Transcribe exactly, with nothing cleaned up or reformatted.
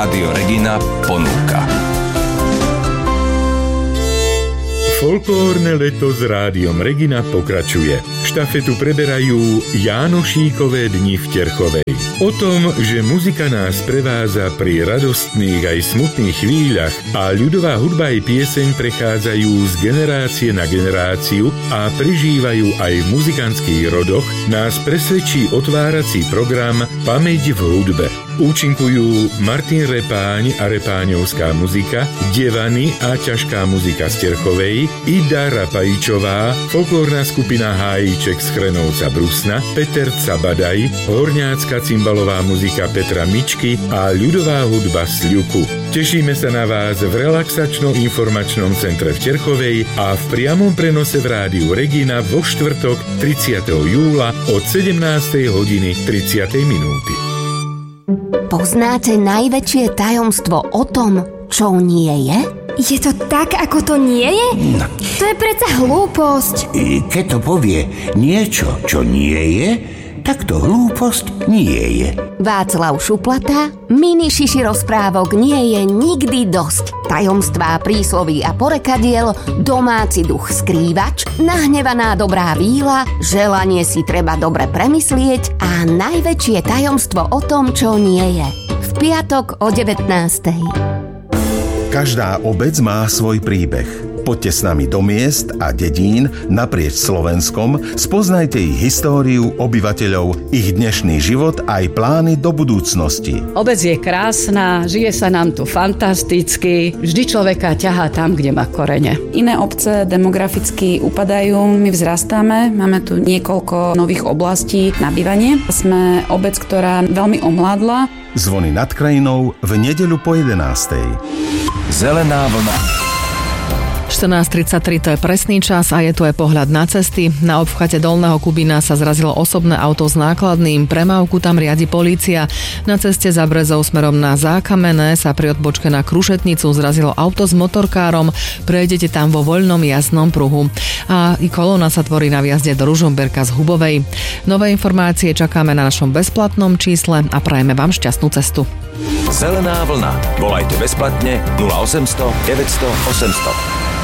Rádio Regina ponúka. Folklórne leto s Rádiom Regina pokračuje. Štafetu preberajú Jánošíkové dni v Terchovej. O tom, že muzika nás prevádza pri radostných aj smutných chvíľach a ľudová hudba aj pieseň prechádzajú z generácie na generáciu a prežívajú aj v muzikantských rodoch, nás presvedčí otvárací program Pamäť v hudbe. Účinkujú Martin Repáň a repáňovská muzika, Devany a ťažká muzika z Terchovej, Ida Rapajčová, folklórna skupina Hájíček z Chrenovca Brusna, Peter Cabadaj, horňácka cymbalová muzika Petra Mičky a ľudová hudba z Ľuku. Tešíme sa na vás v relaxačno-informačnom centre v Terchovej a v priamom prenose v Rádiu Regina vo štvrtok tridsiateho júla od sedemnástej hodiny tridsať minúty. Poznáte najväčšie tajomstvo o tom, čo nie je? Je to tak, ako to nie je? No. To je predsa hlúposť. Keď to povie niečo, čo nie je, tak to hlúposť nie je. Václav Šuplata, mini šiši rozprávok nie je nikdy dosť. Tajomstvá, prísloví a porekadiel, domáci duch skrývač, nahnevaná dobrá víla, želanie si treba dobre premyslieť a najväčšie tajomstvo o tom, čo nie je. V piatok o devätnástej. Každá obec má svoj príbeh. Poďte s nami do miest a dedín naprieč Slovenskom, spoznajte ich históriu, obyvateľov, ich dnešný život aj plány do budúcnosti. Obec je krásna, žije sa nám tu fantasticky, vždy človeka ťahá tam, kde má korene. Iné obce demograficky upadajú, my vzrastáme, máme tu niekoľko nových oblastí na bývanie. Sme obec, ktorá veľmi omládla. Zvony nad krajinou v nedeľu po jedenástej. Zelená vlna. štrnásť tridsaťtri to je presný čas a je tu aj pohľad na cesty. Na obchvate Dolného Kubína sa zrazilo osobné auto s nákladným, premávku tam riadi polícia. Na ceste za Brezou smerom na Zákamené sa pri odbočke na Krušetnicu zrazilo auto s motorkárom. Prejdete tam vo voľnom jazdnom pruhu. A i kolóna sa tvorí na vjazde do Ružomberka z Hubovej. Nové informácie čakáme na našom bezplatnom čísle a prajeme vám šťastnú cestu. Zelená vlna. Volajte bezplatne nula osemsto deväťsto osemsto.